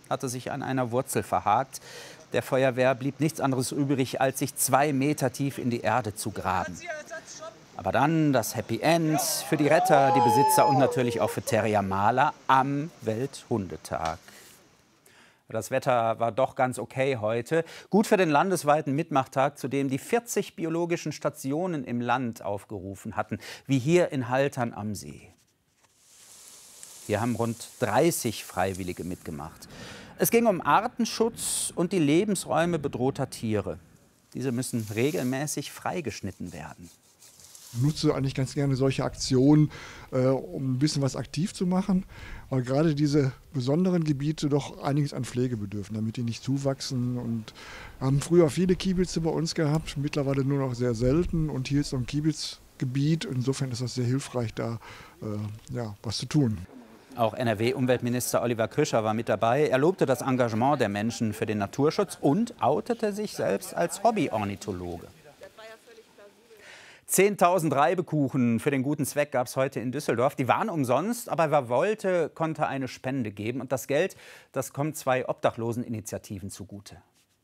hatte sich an einer Wurzel verhakt. Der Feuerwehr blieb nichts anderes übrig, als sich 2 Meter tief in die Erde zu graben. Aber dann das Happy End für die Retter, die Besitzer und natürlich auch für Terja Mahler am Welthundetag. Das Wetter war doch ganz okay heute. Gut für den landesweiten Mitmachtag, zu dem die 40 biologischen Stationen im Land aufgerufen hatten, wie hier in Haltern am See. Hier haben rund 30 Freiwillige mitgemacht. Es ging um Artenschutz und die Lebensräume bedrohter Tiere. Diese müssen regelmäßig freigeschnitten werden. Ich nutze eigentlich ganz gerne solche Aktionen, um ein bisschen was aktiv zu machen, weil gerade diese besonderen Gebiete doch einiges an Pflege bedürfen, damit die nicht zuwachsen. Und haben früher viele Kiebitze bei uns gehabt, mittlerweile nur noch sehr selten. Und hier ist so ein Kiebitzgebiet. Insofern ist das sehr hilfreich, da was zu tun. Auch NRW-Umweltminister Oliver Krischer war mit dabei. Er lobte das Engagement der Menschen für den Naturschutz und outete sich selbst als Hobby-Ornithologe. 10.000 Reibekuchen für den guten Zweck gab es heute in Düsseldorf. Die waren umsonst, aber wer wollte, konnte eine Spende geben. Und das Geld, das kommt 2 Obdachloseninitiativen zugute.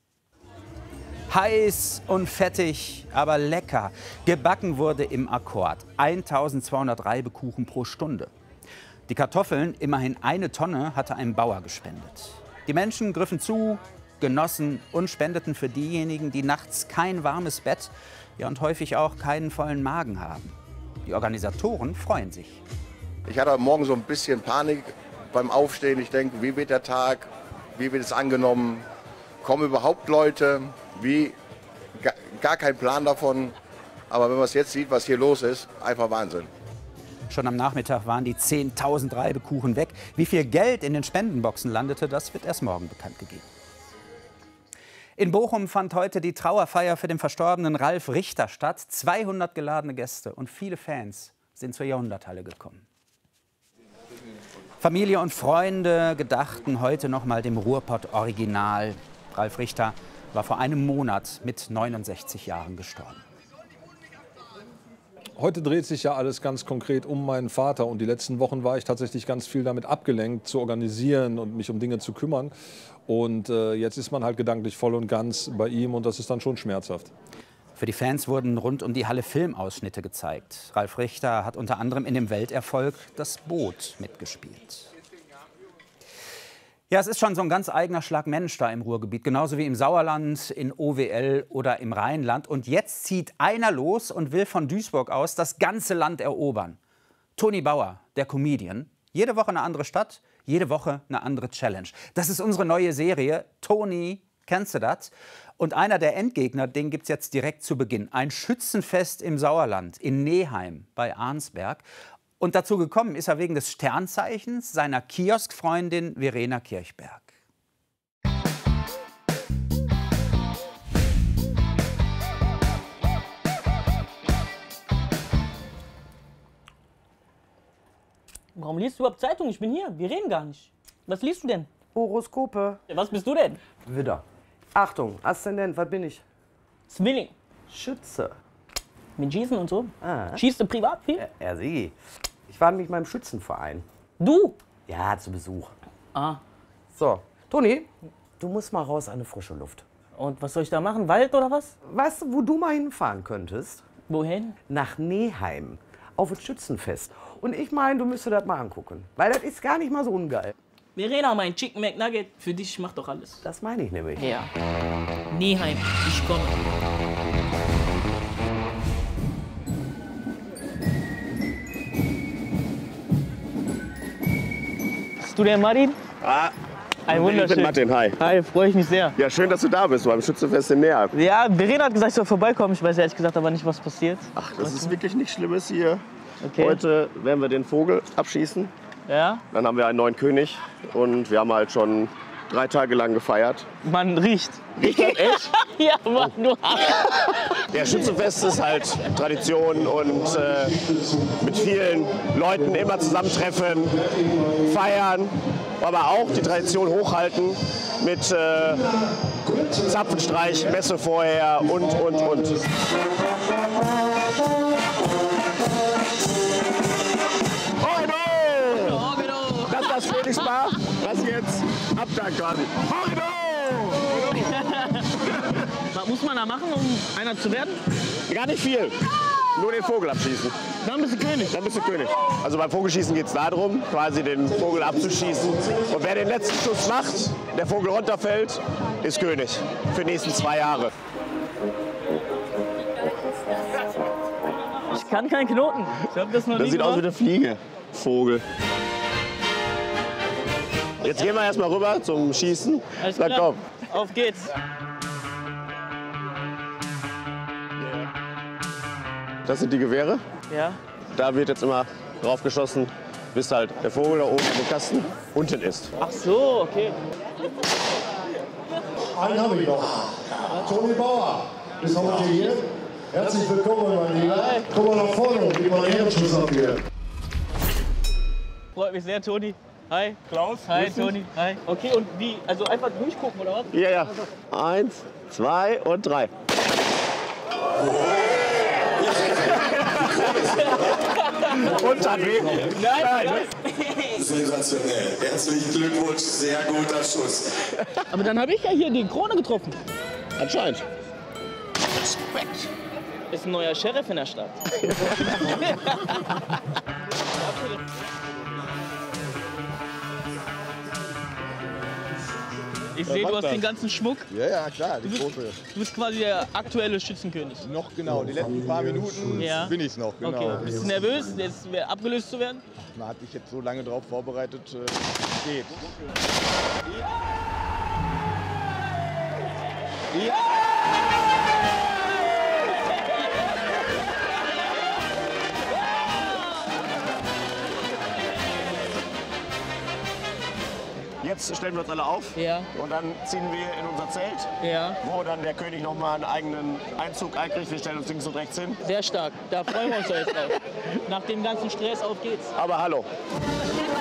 Heiß und fettig, aber lecker. Gebacken wurde im Akkord. 1.200 Reibekuchen pro Stunde. Die Kartoffeln, immerhin 1 Tonne, hatte ein Bauer gespendet. Die Menschen griffen zu, genossen und spendeten für diejenigen, die nachts kein warmes Bett, ja und häufig auch keinen vollen Magen haben. Die Organisatoren freuen sich. Ich hatte heute Morgen so ein bisschen Panik beim Aufstehen. Ich denke, wie wird der Tag, wie wird es angenommen, kommen überhaupt Leute, gar kein Plan davon. Aber wenn man es jetzt sieht, was hier los ist, einfach Wahnsinn. Schon am Nachmittag waren die 10.000 Reibekuchen weg. Wie viel Geld in den Spendenboxen landete, das wird erst morgen bekannt gegeben. In Bochum fand heute die Trauerfeier für den verstorbenen Ralf Richter statt. 200 geladene Gäste und viele Fans sind zur Jahrhunderthalle gekommen. Familie und Freunde gedachten heute noch mal dem Ruhrpott-Original. Ralf Richter war vor einem Monat mit 69 Jahren gestorben. Heute dreht sich ja alles ganz konkret um meinen Vater. Und die letzten Wochen war ich tatsächlich ganz viel damit abgelenkt, zu organisieren und mich um Dinge zu kümmern. Und jetzt ist man halt gedanklich voll und ganz bei ihm und das ist dann schon schmerzhaft. Für die Fans wurden rund um die Halle Filmausschnitte gezeigt. Ralf Richter hat unter anderem in dem Welterfolg Das Boot mitgespielt. Ja, es ist schon so ein ganz eigener Schlag Mensch da im Ruhrgebiet, genauso wie im Sauerland, in OWL oder im Rheinland. Und jetzt zieht einer los und will von Duisburg aus das ganze Land erobern. Toni Bauer, der Comedian. Jede Woche eine andere Stadt, jede Woche eine andere Challenge. Das ist unsere neue Serie. Toni, kennst du das? Und einer der Endgegner, den gibt es jetzt direkt zu Beginn. Ein Schützenfest im Sauerland, in Neheim bei Arnsberg. Und dazu gekommen ist er wegen des Sternzeichens seiner Kioskfreundin Verena Kirchberg. Warum liest du überhaupt Zeitung? Ich bin hier. Wir reden gar nicht. Was liest du denn? Horoskope. Ja, was bist du denn? Widder. Achtung, Aszendent, was bin ich? Zwilling. Schütze. Mit Schießen und so? Ah. Schießt du privat viel? Ja, sie. Ich war nämlich beim Schützenverein. Du? Ja, zu Besuch. Ah. So, Toni, du musst mal raus an eine frische Luft. Und was soll ich da machen? Wald oder was? Weißt du, wo du mal hinfahren könntest? Wohin? Nach Neheim. Auf das Schützenfest. Und ich meine, du müsstest das mal angucken. Weil das ist gar nicht mal so ungeil. Verena, mein Chicken McNugget. Für dich, ich mach doch alles. Das meine ich nämlich. Ja. Neheim, ich komme. Bist du der Martin? Ah, Ein wunderschön. ich bin Martin, hi. Hi, freue ich mich sehr. Ja, schön, dass du da bist beim Schützenfest in Neheim. Ja, Verena hat gesagt, ich soll vorbeikommen. Ich weiß ehrlich gesagt aber nicht, was passiert. Ach, das ist wirklich nichts Schlimmes hier. Okay. Heute werden wir den Vogel abschießen. Ja? Dann haben wir einen neuen König und wir haben halt schon 3 Tage lang gefeiert. Man riecht. Riecht das echt? Ja, Mann, du Der Schützenfest ist halt Tradition und mit vielen Leuten immer zusammentreffen, feiern, aber auch die Tradition hochhalten mit Zapfenstreich, Messe vorher und. Das Königspaar, was jetzt ab Aufstand quasi. Was muss man da machen, um einer zu werden? Gar nicht viel. Nur den Vogel abschießen. Dann bist du König. Dann bist du König. Also beim Vogelschießen geht es darum, quasi den Vogel abzuschießen. Und wer den letzten Schuss macht, der Vogel runterfällt, ist König. Für die nächsten 2 Jahre. Ich kann keinen Knoten. Ich hab das noch Das nie sieht aus wie gemacht. eine Fliege. Vogel. Jetzt gehen wir erstmal rüber zum Schießen. Alles Dann klar. komm. Auf geht's. Das sind die Gewehre. Ja. Da wird jetzt immer drauf geschossen, bis halt der Vogel da oben im Kasten unten ist. Ach so, okay. Einen habe ich noch. Toni Bauer ist heute hier. Herzlich willkommen, mein Lieber. Komm mal nach vorne und gib mal einen Ehrenschuss ab hier. Freut mich sehr, Toni. Hi. Klaus. Hi, Toni. Hi. Okay, und wie? Also einfach durchgucken, oder was? Ja, ja. 1, 2 und 3. Und dann weh. Nein. Sensationell. Herzlichen Glückwunsch, sehr guter Schuss. Aber dann habe ich ja hier die Krone getroffen. Anscheinend. Respekt. Ist ein neuer Sheriff in der Stadt. Ich sehe, du hast den ganzen Schmuck. Ja, ja, klar, die Quote. Du bist quasi der aktuelle Schützenkönig. Noch genau, die letzten paar Minuten Ja. bin ich noch, genau. Okay. Bist du nervös, jetzt abgelöst zu werden? Man hat mich jetzt so lange drauf vorbereitet, geht. Jetzt stellen wir uns alle auf. Ja. Und dann ziehen wir in unser Zelt, Ja. wo dann der König noch mal einen eigenen Einzug einkriegt. Wir stellen uns links und rechts hin. Sehr stark. Da freuen wir uns doch jetzt drauf. Nach dem ganzen Stress, auf geht's. Aber hallo.